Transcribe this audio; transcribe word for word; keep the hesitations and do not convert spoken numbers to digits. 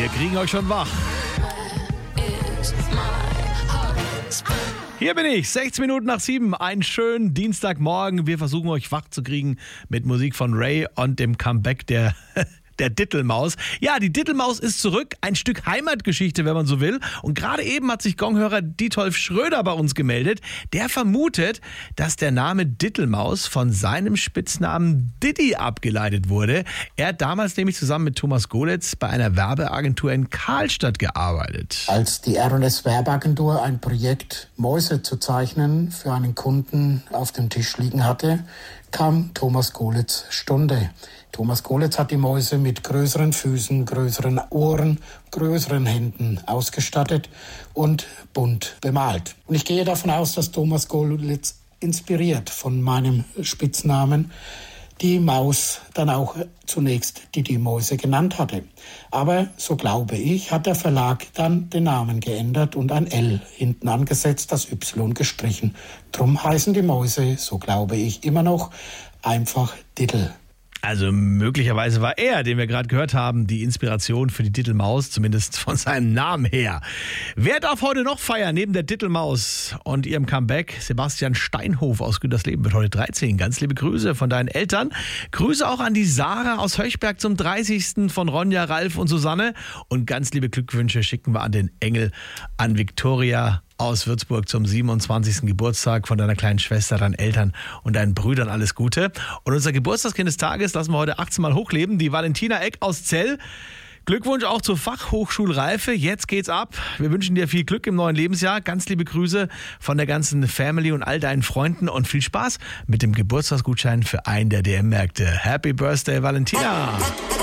Wir kriegen euch schon wach. Hier bin ich, sechzehn Minuten nach sieben, einen schönen Dienstagmorgen. Wir versuchen euch wach zu kriegen mit Musik von Ray und dem Comeback der... der Dittelmaus. Ja, die Dittelmaus ist zurück. Ein Stück Heimatgeschichte, wenn man so will. Und gerade eben hat sich Gonghörer Dietolf Schröder bei uns gemeldet. Der vermutet, dass der Name Dittelmaus von seinem Spitznamen Diddy abgeleitet wurde. Er hat damals nämlich zusammen mit Thomas Golitz bei einer Werbeagentur in Karlstadt gearbeitet. Als die R und S Werbeagentur ein Projekt Mäuse zu zeichnen für einen Kunden auf dem Tisch liegen hatte, kam Thomas Golitz Stunde. Thomas Golitz hat die Mäuse mit größeren Füßen, größeren Ohren, größeren Händen ausgestattet und bunt bemalt. Und ich gehe davon aus, dass Thomas Golitz, inspiriert von meinem Spitznamen, die Maus dann auch zunächst die die Mäuse genannt hatte. Aber, so glaube ich, hat der Verlag dann den Namen geändert und ein L hinten angesetzt, das Y gestrichen. Drum heißen die Mäuse, so glaube ich, immer noch einfach Dittel. Also möglicherweise war er, den wir gerade gehört haben, die Inspiration für die Dittelmaus, zumindest von seinem Namen her. Wer darf heute noch feiern neben der Dittelmaus und ihrem Comeback? Sebastian Steinhof aus Gütersleben wird heute dreizehn. Ganz liebe Grüße von deinen Eltern. Grüße auch an die Sarah aus Höchberg zum dreißigsten von Ronja, Ralf und Susanne. Und ganz liebe Glückwünsche schicken wir an den Engel, an Viktoria aus Würzburg zum siebenundzwanzigsten Geburtstag von deiner kleinen Schwester, deinen Eltern und deinen Brüdern alles Gute. Und unser Geburtstagskind des Tages lassen wir heute achtzehn Mal hochleben, die Valentina Eck aus Zell. Glückwunsch auch zur Fachhochschulreife. Jetzt geht's ab. Wir wünschen dir viel Glück im neuen Lebensjahr. Ganz liebe Grüße von der ganzen Family und all deinen Freunden und viel Spaß mit dem Geburtstagsgutschein für einen der D M-Märkte. Happy Birthday, Valentina!